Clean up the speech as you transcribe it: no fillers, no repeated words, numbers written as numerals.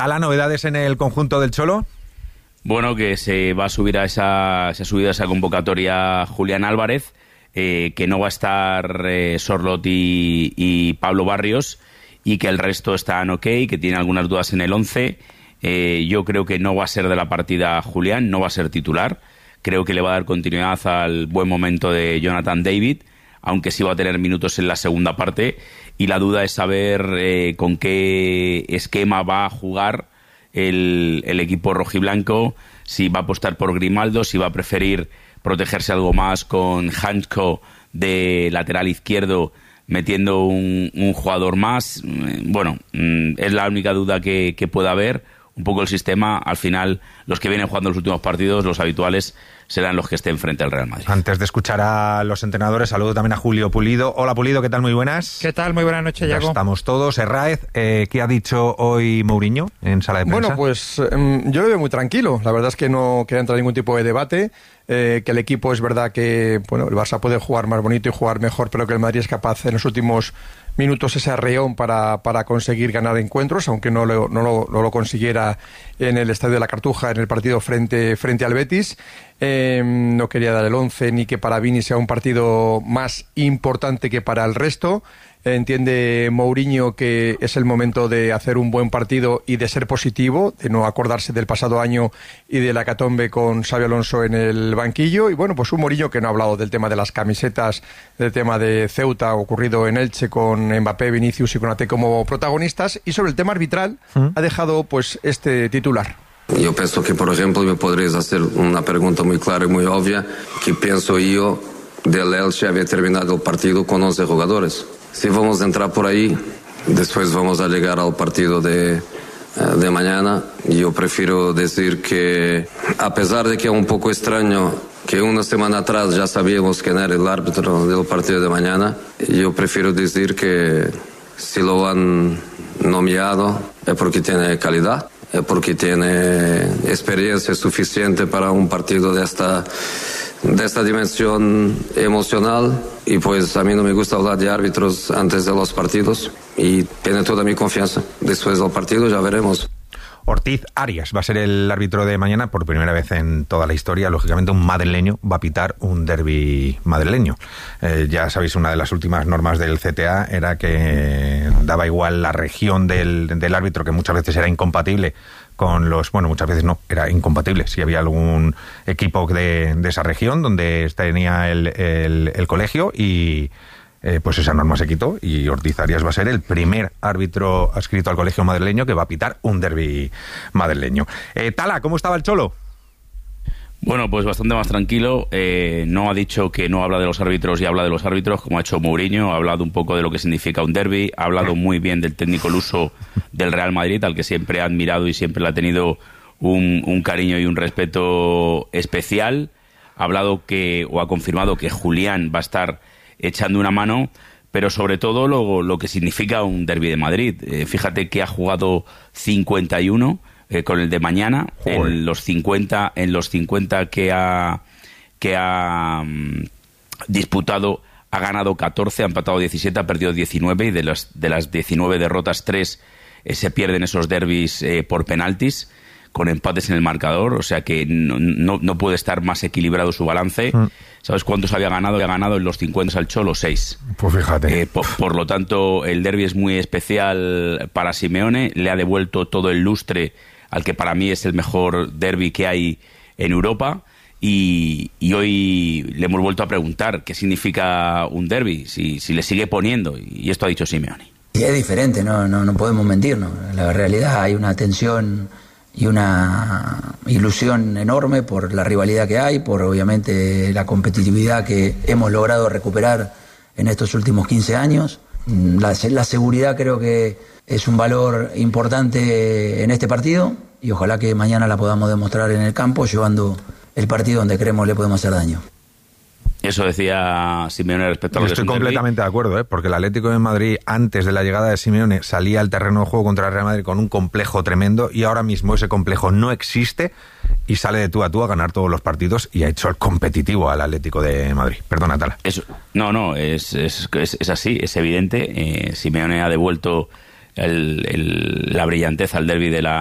¿Tala, novedades en el conjunto del Cholo? Bueno, que se va a subir se ha subido a esa convocatoria Julián Álvarez, que no va a estar Sorloth y Pablo Barrios, y que el resto están ok, que tiene algunas dudas en el 11. Yo creo que no va a ser de la partida Julián, no va a ser titular. Creo que le va a dar continuidad al buen momento de Jonathan David, aunque sí va a tener minutos en la segunda parte, y la duda es saber con qué esquema va a jugar el equipo rojiblanco, si va a apostar por Grimaldo, si va a preferir protegerse algo más con Hansko de lateral izquierdo, metiendo un jugador más. Bueno, es la única duda que pueda haber. Un poco el sistema, al final, los que vienen jugando los últimos partidos, los habituales, serán los que estén frente al Real Madrid. Antes de escuchar a los entrenadores, saludo también a Julio Pulido. Hola, Pulido, ¿qué tal? Muy buenas. ¿Qué tal? Muy buenas noches, Yago. Ya estamos todos. Herráez, ¿qué ha dicho hoy Mourinho en sala de prensa? Bueno, pues yo lo veo muy tranquilo. La verdad es que no quería entrar en ningún tipo de debate. Que el equipo es verdad que el Barça puede jugar más bonito y jugar mejor, pero que el Madrid es capaz en los últimos minutos ese arreón para conseguir ganar encuentros, aunque no lo consiguiera en el Estadio de la Cartuja en el partido frente al Betis. No quería dar el 11 ni que para Vini sea un partido más importante que para el resto. Entiende Mourinho que es el momento de hacer un buen partido y de ser positivo, de no acordarse del pasado año y de la hecatombe con Xabi Alonso en el banquillo. Y bueno, pues un Mourinho que no ha hablado del tema de las camisetas, del tema de Ceuta ocurrido en Elche con Mbappé, Vinicius y Konaté como protagonistas. Y sobre el tema arbitral ha dejado pues este titular. Yo pienso que, por ejemplo, me podrías hacer una pregunta muy clara y muy obvia, que pienso yo del Elche había terminado el partido con 11 jugadores. Si vamos a entrar por ahí, después vamos a llegar al partido de mañana. Yo prefiero decir que, a pesar de que es un poco extraño que una semana atrás ya sabíamos quién era el árbitro del partido de mañana, yo prefiero decir que si lo han nominado es porque tiene calidad, es porque tiene experiencia suficiente para un partido de esta dimensión emocional. Y pues a mí no me gusta hablar de árbitros antes de los partidos y tiene toda mi confianza. Después del partido ya veremos. Ortiz Arias va a ser el árbitro de mañana por primera vez en toda la historia. Lógicamente un madrileño va a pitar un derbi madrileño. Ya sabéis, una de las últimas normas del CTA era que daba igual la región del árbitro, que muchas veces era incompatible con muchas veces no, era incompatible. Si había algún equipo de esa región donde tenía el colegio y pues esa norma se quitó y Ortiz Arias va a ser el primer árbitro adscrito al colegio madrileño que va a pitar un derbi madrileño. Tala, ¿cómo estaba el Cholo? Bueno, pues bastante más tranquilo. No ha dicho que no habla de los árbitros y habla de los árbitros, como ha hecho Mourinho. Ha hablado un poco de lo que significa un derbi. Ha hablado muy bien del técnico luso del Real Madrid, al que siempre ha admirado y siempre le ha tenido un cariño y un respeto especial. Ha hablado ha confirmado que Julián va a estar echando una mano, pero sobre todo lo que significa un derbi de Madrid. Fíjate que ha jugado 51 con el de mañana. En los 50 que ha disputado ha ganado 14, ha empatado 17, ha perdido 19 y de las 19 derrotas 3 se pierden esos derbis por penaltis, con empates en el marcador, o sea que no puede estar más equilibrado su balance. ¿Sabes cuántos había ganado? Había ganado en los 50 al Cholo 6. Pues fíjate. Por lo tanto, el derbi es muy especial para Simeone, le ha devuelto todo el lustre al que para mí es el mejor derbi que hay en Europa, y hoy le hemos vuelto a preguntar qué significa un derbi, si le sigue poniendo, y esto ha dicho Simeone. Y es diferente, no podemos mentirnos. La realidad, hay una tensión y una ilusión enorme por la rivalidad que hay, por obviamente la competitividad que hemos logrado recuperar en estos últimos 15 años. La seguridad creo que es un valor importante en este partido y ojalá que mañana la podamos demostrar en el campo, llevando el partido donde creemos le podemos hacer daño. Eso decía Simeone respecto a lo que estoy completamente de acuerdo, porque el Atlético de Madrid, antes de la llegada de Simeone, salía al terreno de juego contra el Real Madrid con un complejo tremendo, y ahora mismo ese complejo no existe y sale de tú a tú a ganar todos los partidos y ha hecho el competitivo al Atlético de Madrid. Perdona, Tala. Es así, es evidente. Simeone ha devuelto la brillantez al derbi de la